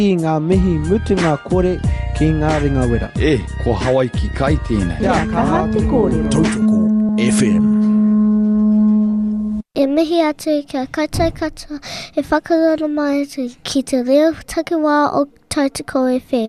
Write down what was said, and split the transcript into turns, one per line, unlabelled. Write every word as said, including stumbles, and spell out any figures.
I ngā mihi mutunga kore ki ngā ringa wera.
E, ko Hawaii ki kai tēnei.
Ia kaha te kōrero.
Tautoko F M.
E mihi atu kia koutou katoa e whakaroro mai atu ki te reo takiwā o Tautoko F M.